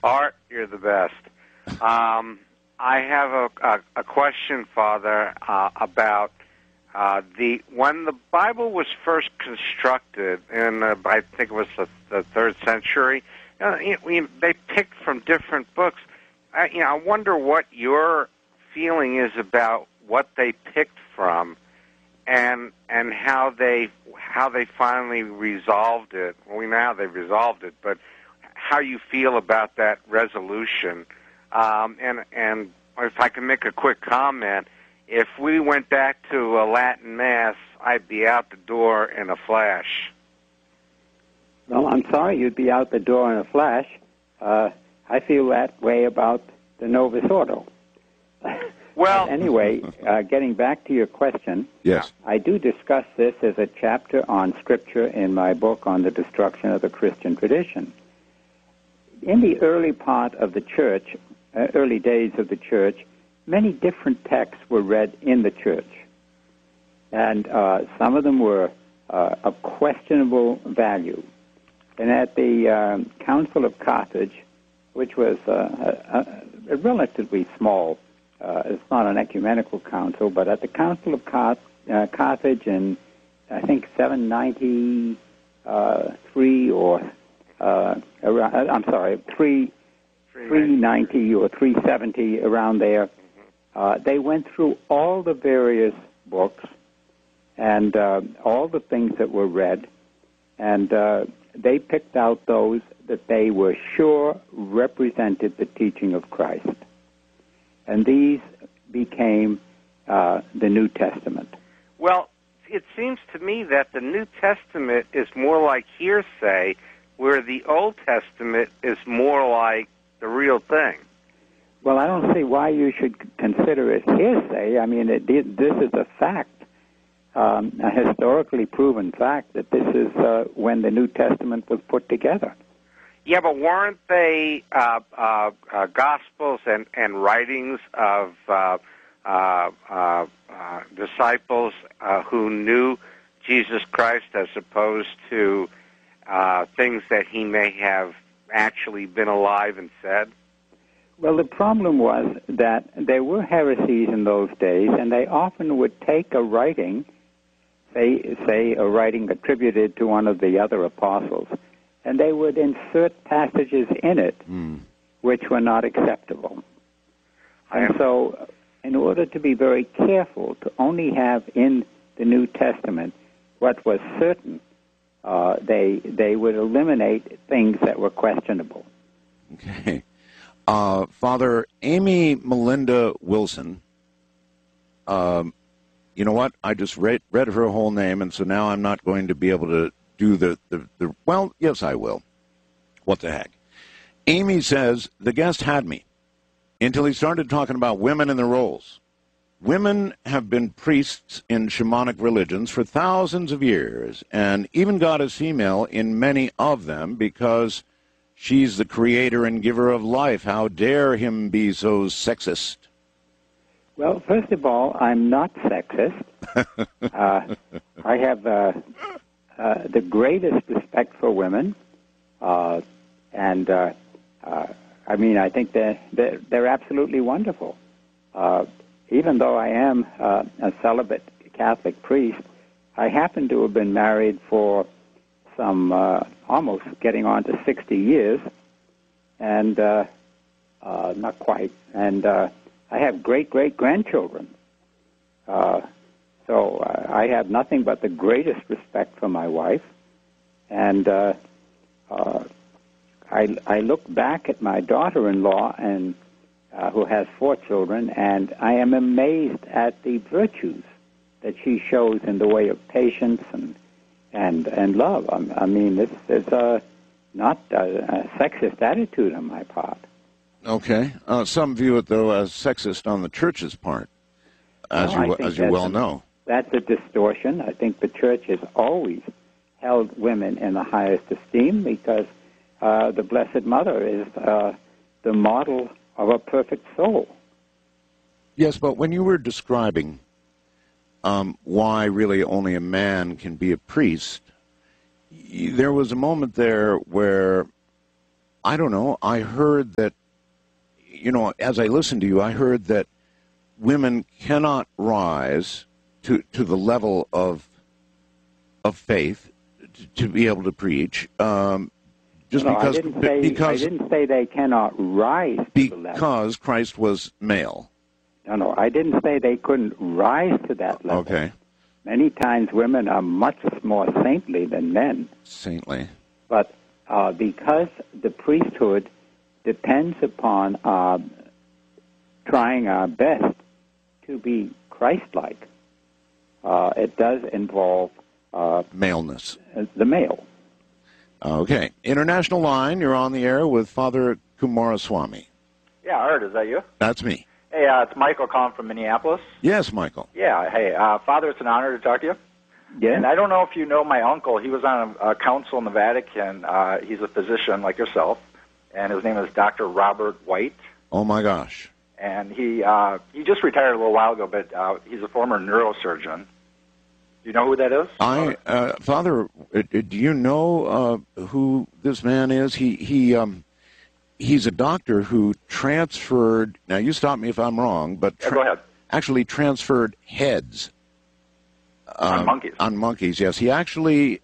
Art, you're the best. I have a question, Father, about when the Bible was first constructed in, I think it was the 3rd century. They picked from different books. I wonder what your feeling is about what they picked from, and how they finally resolved it. Well, we know how they resolved it, but how you feel about that resolution. And if I can make a quick comment, if we went back to a Latin Mass, I'd be out the door in a flash. Well, I'm sorry you'd be out the door in a flash. I feel that way about the Novus Ordo. Well, anyway, getting back to your question, yes, I do discuss this as a chapter on Scripture in my book on the destruction of the Christian tradition. In the early part of the church, early days of the church, many different texts were read in the church. And some of them were of questionable value. And at the Council of Carthage, which was a relatively small, it's not an ecumenical council, but at the Council of Carthage in, I think, 793 or, 390 or 370, around there, they went through all the various books and all the things that were read, and they picked out those that they were sure represented the teaching of Christ. And these became the New Testament. Well, it seems to me that the New Testament is more like hearsay, where the Old Testament is more like the real thing. Well, I don't see why you should consider it hearsay. I mean, this is a fact, a historically proven fact, that this is when the New Testament was put together. Yeah, but weren't they Gospels and writings of disciples who knew Jesus Christ, as opposed to things that he may have actually been alive and said? Well, the problem was that there were heresies in those days, and they often would take a writing, say a writing attributed to one of the other apostles, and they would insert passages in it which were not acceptable. And so, in order to be very careful to only have in the New Testament what was certain, they would eliminate things that were questionable. Okay. Father, Amy Melinda Wilson, you know what? I just read her whole name, and so now I'm not going to be able to do the well, yes, I will. What the heck? Amy says, the guest had me until he started talking about women and their roles. Women have been priests in shamanic religions for thousands of years, and even God is female in many of them because she's the creator and giver of life. How dare him be so sexist? Well, first of all, I'm not sexist. I have the greatest respect for women, and I mean, I think they're absolutely wonderful. Even though I am a celibate Catholic priest, I happen to have been married for some almost getting on to 60 years, and not quite. And I have great-great-grandchildren. So I have nothing but the greatest respect for my wife. And I look back at my daughter-in-law, and who has 4 children, and I am amazed at the virtues that she shows in the way of patience and love. I mean, this is not a sexist attitude on my part. Okay. Some view it, though, as sexist on the church's part, as you well know. That's a distortion. I think the church has always held women in the highest esteem because the Blessed Mother is the model of a perfect soul. Yes, but when you were describing why really only a man can be a priest, there was a moment there where I don't know. I heard that, as I listened to you, I heard that women cannot rise to the level of faith to be able to preach. Just no, because I didn't say they cannot rise to the level. Because Christ was male. No, I didn't say they couldn't rise to that level. Okay. Many times women are much more saintly than men. Saintly. But because the priesthood depends upon trying our best to be Christ-like, it does involve maleness. The male. Okay. International line, you're on the air with Father Kumaraswamy. Yeah, Art, is that you? That's me. Hey, it's Michael calling from Minneapolis. Yes, Michael. Yeah, hey, Father, it's an honor to talk to you. Yeah. And I don't know if you know my uncle. He was on a council in the Vatican. He's a physician like yourself, and his name is Dr. Robert White. Oh, my gosh. And he just retired a little while ago, but he's a former neurosurgeon. Do you know who that is? Father, do you know who this man is? He's a doctor who transferred, now you stop me if I'm wrong, but go ahead. Actually transferred heads. On monkeys. On monkeys, yes. He actually,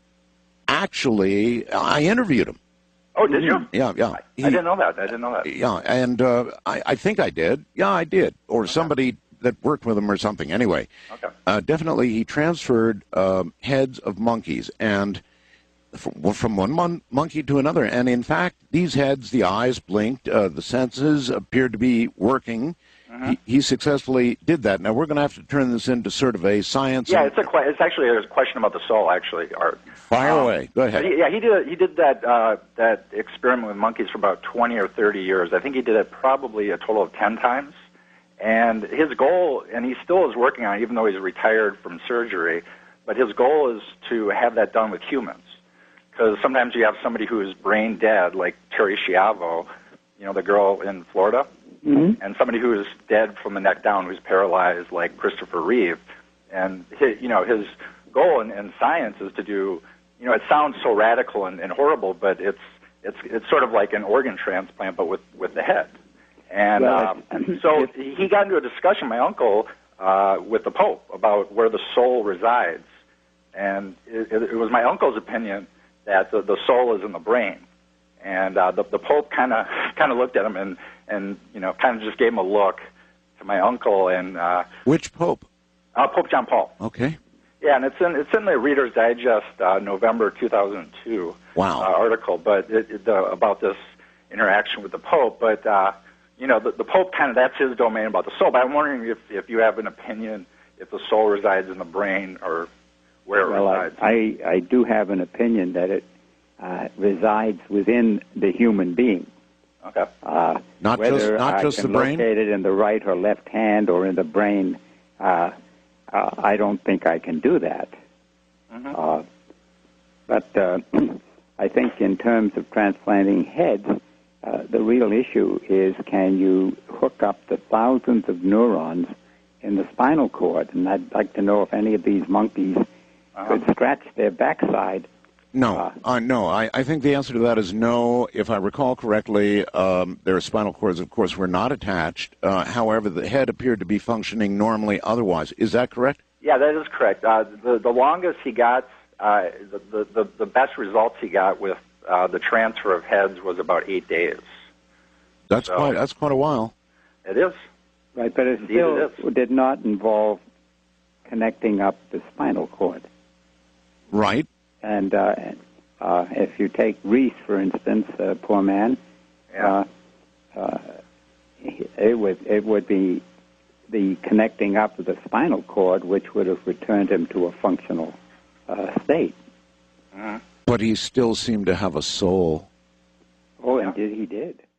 I interviewed him. Oh, did you? Yeah. I didn't know that. Yeah, and I think I did. Yeah, I did. Or somebody that worked with him or something. Anyway, okay. Definitely he transferred heads of monkeys and from one monkey to another. And in fact, these heads, the eyes blinked, the senses appeared to be working. Mm-hmm. He successfully did that. Now, we're going to have to turn this into sort of a science. Yeah, it's actually a question about the soul, actually, Art. Fire away. Go ahead. He did that experiment with monkeys for about 20 or 30 years. I think he did it probably a total of 10 times. And his goal, and he still is working on it, even though he's retired from surgery, but his goal is to have that done with humans. Because sometimes you have somebody who is brain dead, like Terry Schiavo, the girl in Florida, mm-hmm. and somebody who is dead from the neck down, who's paralyzed, like Christopher Reeve. And his goal in science is to do, it sounds so radical and horrible, but it's sort of like an organ transplant, but with the head. And so he got into a discussion, my uncle, with the Pope about where the soul resides. And it was my uncle's opinion that the soul is in the brain. And the Pope kind of looked at him and kind of just gave him a look to my uncle. And which Pope? Pope John Paul. Okay. Yeah, and it's in the Reader's Digest, November 2002 article, but about this interaction with the Pope. But the Pope that's his domain about the soul. But I'm wondering if you have an opinion if the soul resides in the brain or where it resides. I do have an opinion that it resides within the human being. Okay. Not just the brain? Located in the right or left hand or in the brain, I don't think I can do that. Mm-hmm. But I think in terms of transplanting heads, the real issue is, can you hook up the thousands of neurons in the spinal cord? And I'd like to know if any of these monkeys could scratch their backside. No. I think the answer to that is no. If I recall correctly, their spinal cords, of course, were not attached. However, the head appeared to be functioning normally otherwise. Is that correct? Yeah, that is correct. The longest he got, the best results he got with the transfer of heads was about 8 days. That's quite a while. It is. Right, but it still did not involve connecting up the spinal cord. Right. And if you take Reese, for instance, poor man, it would be the connecting up of the spinal cord which would have returned him to a functional state. But he still seemed to have a soul. Oh, and he did.